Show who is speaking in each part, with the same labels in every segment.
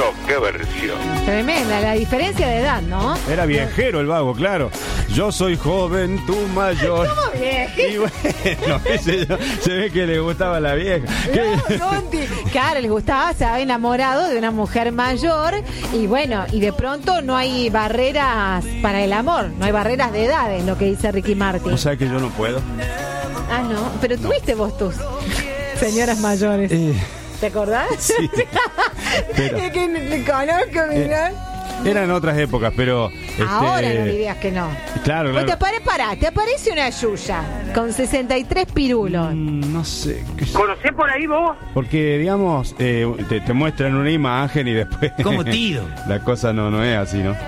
Speaker 1: qué versión.
Speaker 2: Tremenda, la diferencia de edad, ¿no?
Speaker 3: Era viejero el vago, claro. Yo soy joven, tú mayor.
Speaker 2: ¿Cómo viejero?
Speaker 3: Y bueno, se ve que le gustaba la vieja.
Speaker 2: Claro, les gustaba, se había enamorado de una mujer mayor y bueno, y de pronto no hay barreras para el amor, no hay barreras de edades, lo que dice Ricky Martin.
Speaker 3: O sea que yo no puedo.
Speaker 2: Ah, no, pero tuviste vos tus señoras mayores. ¿Te acordás?
Speaker 3: Sí. Pero,
Speaker 2: es que te conozco, mirá.
Speaker 3: Eran otras épocas, pero...
Speaker 2: Ahora no dirías que no.
Speaker 3: Claro, claro.
Speaker 2: Te aparece una Yuya con 63 pirulos.
Speaker 3: No sé.
Speaker 4: ¿Conocés por ahí vos?
Speaker 3: Porque, digamos, te muestran una imagen y después...
Speaker 5: Como tiro.
Speaker 3: La cosa no es así, ¿no?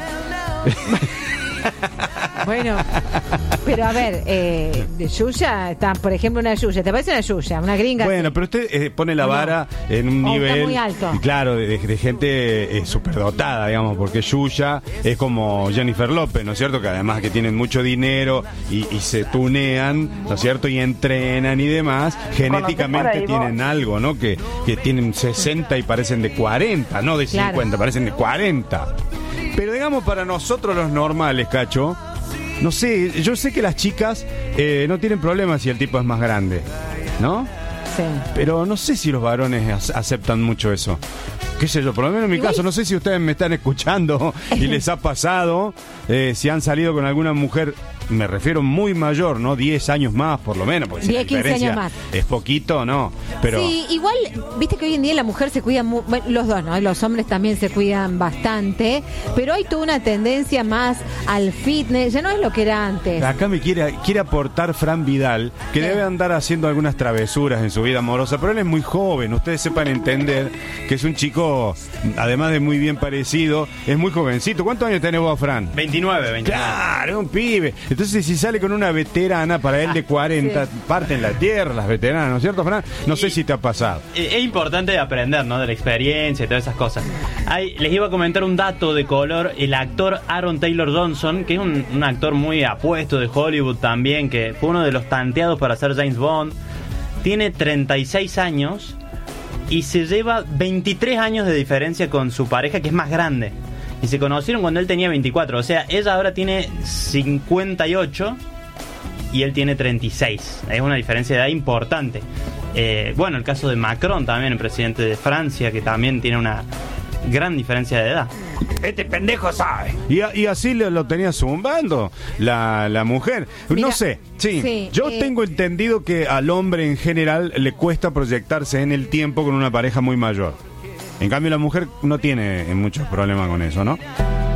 Speaker 2: Bueno, pero a ver, de Yuya, está, por ejemplo, una Yuya. ¿Te parece una Yuya? Una gringa.
Speaker 3: Bueno,
Speaker 2: así.
Speaker 3: pero usted pone la vara en un nivel...
Speaker 2: Está muy alto.
Speaker 3: Claro, de gente superdotada, digamos, porque Yuya es como Jennifer López, ¿no es cierto? Que además que tienen mucho dinero y se tunean, ¿no es cierto? Y entrenan y demás, genéticamente tienen algo, ¿no? Que tienen 60 y parecen de 40, no de 50, claro. Parecen de 40. Pero digamos, para nosotros los normales, Cacho, no sé, yo sé que las chicas no tienen problemas si el tipo es más grande, ¿no?
Speaker 2: Sí.
Speaker 3: Pero no sé si los varones aceptan mucho eso. Qué sé yo, por lo menos en mi caso, no sé si ustedes me están escuchando y les ha pasado, si han salido con alguna mujer, me refiero muy mayor, ¿no? 10 años más, por lo menos, porque
Speaker 2: 10, 15 años más.
Speaker 3: Es poquito, ¿no? Pero...
Speaker 2: Sí, igual, viste que hoy en día la mujer se cuida, bueno, los dos, ¿no? Los hombres también se cuidan bastante, pero hay toda una tendencia más al fitness, ya no es lo que era antes.
Speaker 3: Acá me quiere aportar Fran Vidal, que debe andar haciendo algunas travesuras en su vida amorosa, pero él es muy joven, ustedes sepan entender que es un chico, además de muy bien parecido, es muy jovencito. ¿Cuántos años tenés vos, Fran?
Speaker 5: 29.
Speaker 3: Claro, un pibe. Entonces, si sale con una veterana, para él de 40, sí. Parten la tierra las veteranas, ¿no es cierto, Fran? No sé si te ha pasado.
Speaker 5: Es importante aprender, ¿no? De la experiencia y todas esas cosas. Les iba a comentar un dato de color. El actor Aaron Taylor Johnson, que es un actor muy apuesto de Hollywood también, que fue uno de los tanteados para ser James Bond, tiene 36 años y se lleva 23 años de diferencia con su pareja, que es más grande. Y se conocieron cuando él tenía 24. O sea, ella ahora tiene 58 y él tiene 36. Es una diferencia de edad importante. Bueno, el caso de Macron también, el presidente de Francia, que también tiene una gran diferencia de edad.
Speaker 4: Este pendejo sabe.
Speaker 3: Y así lo tenía zumbando la mujer. Mira, no sé, sí. Yo tengo entendido que al hombre en general le cuesta proyectarse en el tiempo con una pareja muy mayor. En cambio la mujer no tiene muchos problemas con eso, ¿no?